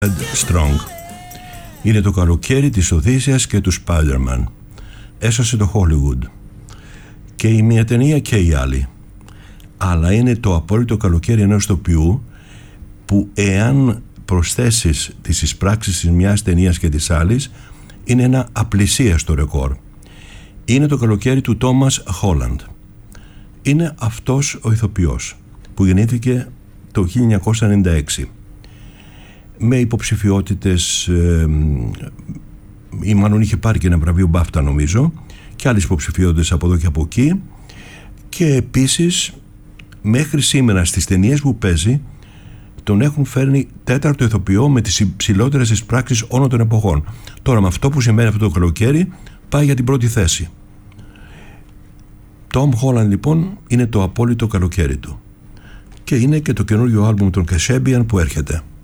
Strong. Είναι το καλοκαίρι της Οδύσσειας και του Spider-Man. Έσωσε το Hollywood. Και η μία ταινία και η άλλη. Αλλά είναι το απόλυτο καλοκαίρι ενός ηθοποιού που, εάν προσθέσεις τις εισπράξεις της μιας ταινίας και της άλλης, είναι ένα απλησίαστο ρεκόρ. Είναι το καλοκαίρι του Τόμας Χόλαντ. Είναι αυτός ο ηθοποιός που γεννήθηκε το 1996 με υποψηφιότητες, ή μάλλον είχε πάρει και ένα βραβείο BAFTA νομίζω, και άλλες υποψηφιότητες από εδώ και από εκεί, και επίσης μέχρι σήμερα στις ταινίες που παίζει τον έχουν φέρνει τέταρτο ηθοποιό με τις υψηλότερες εισπράξεις όλων των εποχών. Τώρα με αυτό που συμβαίνει αυτό το καλοκαίρι πάει για την πρώτη θέση. Tom Holland λοιπόν είναι το απόλυτο καλοκαίρι του, και είναι και το καινούργιο άλμπουμ των Kasabian που έρχεται.